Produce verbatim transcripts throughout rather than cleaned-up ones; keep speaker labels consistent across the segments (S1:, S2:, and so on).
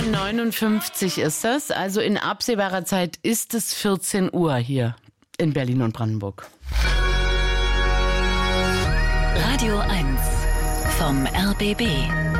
S1: neunundfünfzig ist das. Also in absehbarer Zeit ist es vierzehn Uhr hier in Berlin und Brandenburg.
S2: Radio eins vom R B B.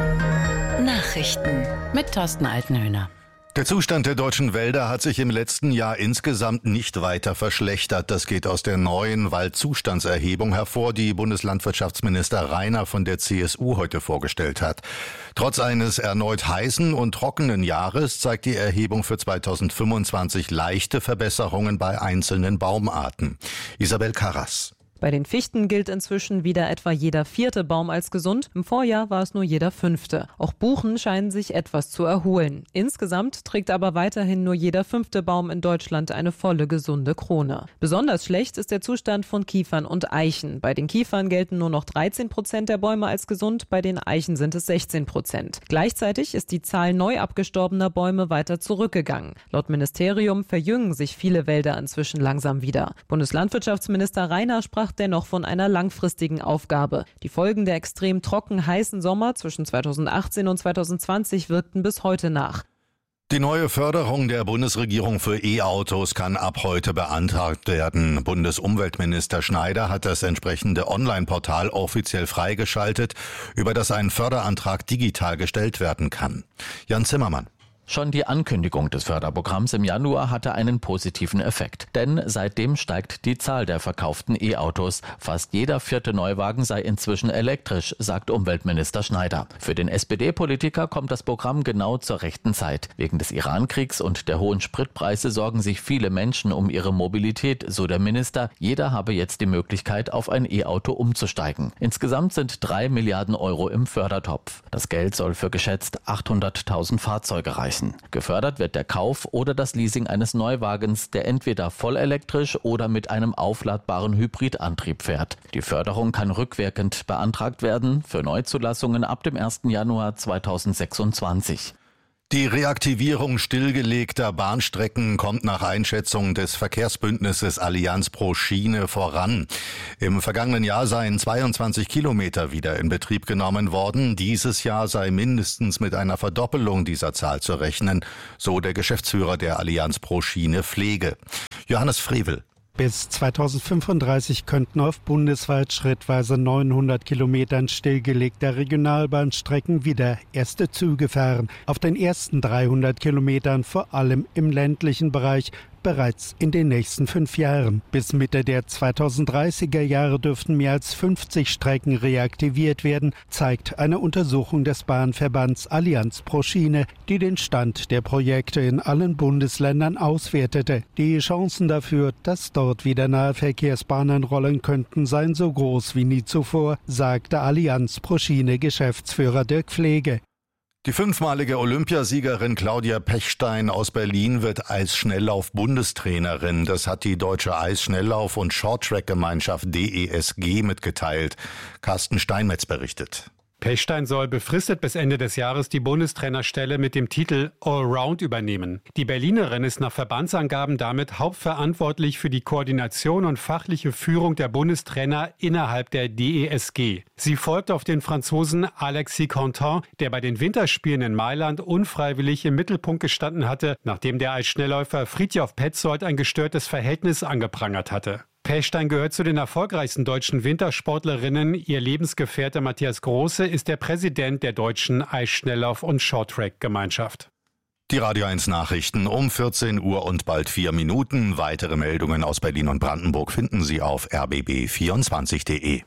S2: Nachrichten
S1: mit Thorsten Altenhöhner.
S3: Der Zustand der deutschen Wälder hat sich im letzten Jahr insgesamt nicht weiter verschlechtert. Das geht aus der neuen Waldzustandserhebung hervor, die Bundeslandwirtschaftsminister Rainer von der C S U heute vorgestellt hat. Trotz eines erneut heißen und trockenen Jahres zeigt die Erhebung für zweitausendfünfundzwanzig leichte Verbesserungen bei einzelnen Baumarten. Isabel Karras.
S4: Bei den Fichten gilt inzwischen wieder etwa jeder vierte Baum als gesund. Im Vorjahr war es nur jeder fünfte. Auch Buchen scheinen sich etwas zu erholen. Insgesamt trägt aber weiterhin nur jeder fünfte Baum in Deutschland eine volle, gesunde Krone. Besonders schlecht ist der Zustand von Kiefern und Eichen. Bei den Kiefern gelten nur noch dreizehn Prozent der Bäume als gesund, bei den Eichen sind es sechzehn Prozent. Gleichzeitig ist die Zahl neu abgestorbener Bäume weiter zurückgegangen. Laut Ministerium verjüngen sich viele Wälder inzwischen langsam wieder. Bundeslandwirtschaftsminister Rainer sprach dennoch von einer langfristigen Aufgabe. Die Folgen der extrem trocken heißen Sommer zwischen zweitausendachtzehn und zweitausendzwanzig wirkten bis heute nach.
S3: Die neue Förderung der Bundesregierung für E-Autos kann ab heute beantragt werden. Bundesumweltminister Schneider hat das entsprechende Online-Portal offiziell freigeschaltet, über das ein Förderantrag digital gestellt werden kann. Jan Zimmermann.
S5: Schon die Ankündigung des Förderprogramms im Januar hatte einen positiven Effekt. Denn seitdem steigt die Zahl der verkauften E-Autos. Fast jeder vierte Neuwagen sei inzwischen elektrisch, sagt Umweltminister Schneider. Für den S P D-Politiker kommt das Programm genau zur rechten Zeit. Wegen des Iran-Kriegs und der hohen Spritpreise sorgen sich viele Menschen um ihre Mobilität, so der Minister. Jeder habe jetzt die Möglichkeit, auf ein E-Auto umzusteigen. Insgesamt sind drei Milliarden Euro im Fördertopf. Das Geld soll für geschätzt achthunderttausend Fahrzeuge reichen. Gefördert wird der Kauf oder das Leasing eines Neuwagens, der entweder vollelektrisch oder mit einem aufladbaren Hybridantrieb fährt. Die Förderung kann rückwirkend beantragt werden für Neuzulassungen ab dem ersten Januar zweitausendsechsundzwanzig.
S3: Die Reaktivierung stillgelegter Bahnstrecken kommt nach Einschätzung des Verkehrsbündnisses Allianz pro Schiene voran. Im vergangenen Jahr seien zweiundzwanzig Kilometer wieder in Betrieb genommen worden. Dieses Jahr sei mindestens mit einer Verdoppelung dieser Zahl zu rechnen, so der Geschäftsführer der Allianz pro Schiene Pflege. Johannes Frevel.
S6: Bis zweitausendfünfunddreißig könnten auf bundesweit schrittweise neunhundert Kilometern stillgelegter Regionalbahnstrecken wieder erste Züge fahren. Auf den ersten dreihundert Kilometern, vor allem im ländlichen Bereich, bereits in den nächsten fünf Jahren. Bis Mitte der zweitausenddreißiger Jahre dürften mehr als fünfzig Strecken reaktiviert werden, zeigt eine Untersuchung des Bahnverbands Allianz pro Schiene, die den Stand der Projekte in allen Bundesländern auswertete. Die Chancen dafür, dass dort wieder Nahverkehrsbahnen rollen könnten, seien so groß wie nie zuvor, sagte Allianz pro Schiene Geschäftsführer Dirk Pflege.
S3: Die fünfmalige Olympiasiegerin Claudia Pechstein aus Berlin wird Eisschnelllauf-Bundestrainerin. Das hat die Deutsche Eisschnelllauf- und Shorttrack-Gemeinschaft D E S G mitgeteilt. Carsten Steinmetz berichtet.
S7: Pechstein soll befristet bis Ende des Jahres die Bundestrainerstelle mit dem Titel Allround übernehmen. Die Berlinerin ist nach Verbandsangaben damit hauptverantwortlich für die Koordination und fachliche Führung der Bundestrainer innerhalb der D E S G. Sie folgt auf den Franzosen Alexis Contant, der bei den Winterspielen in Mailand unfreiwillig im Mittelpunkt gestanden hatte, nachdem der Eisschnellläufer Fridtjof Petzold ein gestörtes Verhältnis angeprangert hatte. Pechstein gehört zu den erfolgreichsten deutschen Wintersportlerinnen. Ihr Lebensgefährte Matthias Große ist der Präsident der Deutschen Eisschnelllauf- und Shorttrack-Gemeinschaft.
S3: Die Radio eins Nachrichten um vierzehn Uhr und bald vier Minuten. Weitere Meldungen aus Berlin und Brandenburg finden Sie auf r b b vierundzwanzig punkt de.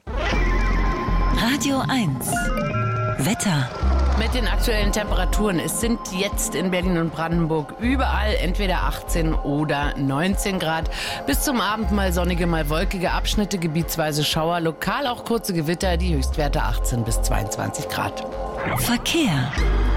S2: Radio eins Wetter.
S1: Mit den aktuellen Temperaturen. Es sind jetzt in Berlin und Brandenburg überall entweder achtzehn oder neunzehn Grad. Bis zum Abend mal sonnige, mal wolkige Abschnitte, gebietsweise Schauer, lokal auch kurze Gewitter, die Höchstwerte achtzehn bis zweiundzwanzig Grad.
S2: Verkehr.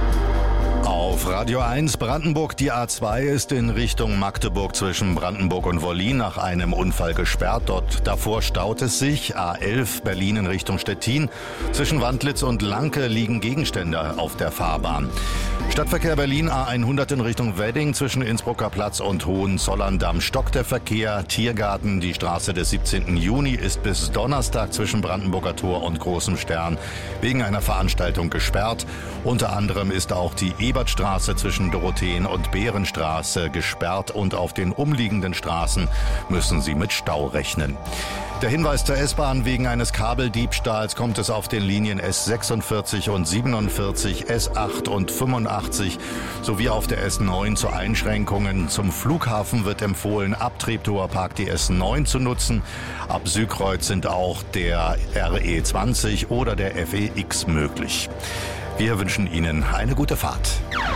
S3: Auf Radio eins Brandenburg, die A zwei ist in Richtung Magdeburg zwischen Brandenburg und Wollin nach einem Unfall gesperrt. Dort davor staut es sich. A elf Berlin in Richtung Stettin. Zwischen Wandlitz und Lanke liegen Gegenstände auf der Fahrbahn. Stadtverkehr Berlin A hundert in Richtung Wedding zwischen Innsbrucker Platz und Hohenzollern-Damm stockt der Verkehr. Tiergarten, die Straße des siebzehnten Juni ist bis Donnerstag zwischen Brandenburger Tor und Großem Stern wegen einer Veranstaltung gesperrt. Unter anderem ist auch die Ebertstraße zwischen Dorotheen- und Bärenstraße gesperrt und auf den umliegenden Straßen müssen Sie mit Stau rechnen. Der Hinweis zur S-Bahn: Wegen eines Kabeldiebstahls kommt es auf den Linien S sechsundvierzig und siebenundvierzig, S acht und fünfundachtzig sowie auf der S neun zu Einschränkungen. Zum Flughafen wird empfohlen, ab Treptower Park die S neun zu nutzen. Ab Südkreuz sind auch der R E zwanzig oder der F E X möglich. Wir wünschen Ihnen eine gute Fahrt.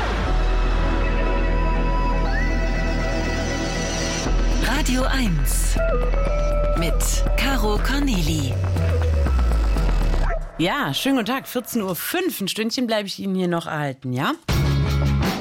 S2: Radio eins mit Caro Corneli.
S1: Ja, schönen guten Tag, vierzehn Uhr fünf. Ein Stündchen bleibe ich Ihnen hier noch erhalten, ja?